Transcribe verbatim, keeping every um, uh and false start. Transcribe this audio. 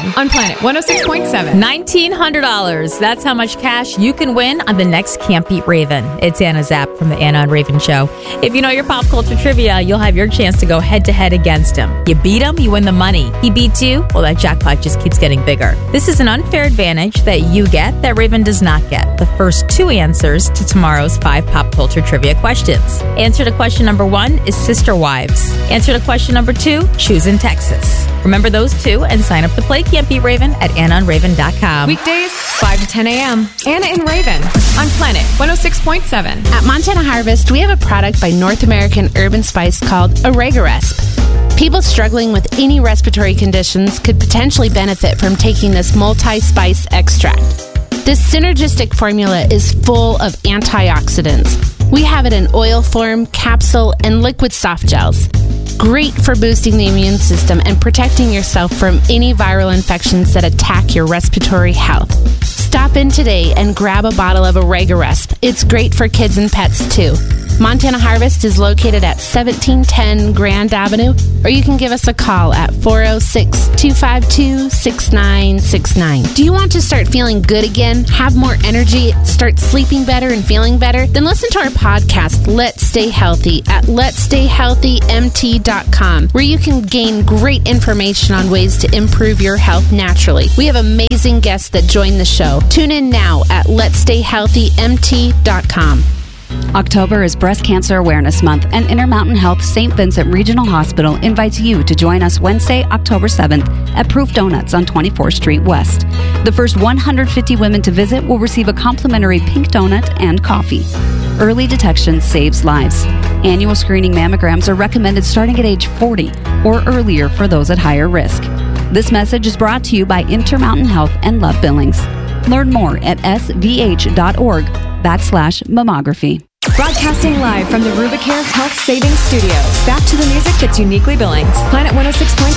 on Planet one oh six point seven. nineteen hundred dollars. That's how much cash you can win on the next Can't Beat Raven. It's Anna Zapp from the Anna and Raven Show. If you know your pop culture trivia, you'll have your chance to go head-to-head against him. You beat him, you win the money. He beats you, well, that jackpot just keeps getting bigger. This is an unfair advantage that you get that Raven does not get. The first two answers to tomorrow's five pop culture trivia questions. Answer to question number one is Sister Wives. Answer to question number two, choosing Texas. Remember those two and sign up to play Can't Beat Raven at anna and raven dot com. Weekdays, five to ten a.m. Anna and Raven on Planet one oh six point seven. At Montana Harvest, we have a product by North American Urban Spice called Oregaresp. People struggling with any respiratory conditions could potentially benefit from taking this multi-spice extract. This synergistic formula is full of antioxidants. We have it in oil form, capsule, and liquid soft gels. Great for boosting the immune system and protecting yourself from any viral infections that attack your respiratory health. Stop in today and grab a bottle of Oregaresp. It's great for kids and pets too. Montana Harvest is located at seventeen ten Grand Avenue, or you can give us a call at four oh six, two five two, six nine six nine. Do you want to start feeling good again, have more energy, start sleeping better and feeling better? Then listen to our podcast, Let's Stay Healthy, at lets stay healthy m t dot com, where you can gain great information on ways to improve your health naturally. We have amazing guests that join the show. Tune in now at lets stay healthy m t dot com. October is Breast Cancer Awareness Month, and Intermountain Health Saint Vincent Regional Hospital invites you to join us Wednesday, October seventh at Proof Donuts on twenty-fourth Street West. The first one hundred fifty women to visit will receive a complimentary pink donut and coffee. Early detection saves lives. Annual screening mammograms are recommended starting at age forty or earlier for those at higher risk. This message is brought to you by Intermountain Health and Love Billings. Learn more at s v h dot org backslash mammography. Broadcasting live from the Rubicare Health Savings Studios. Back to the music that's uniquely Billings. Planet one oh six point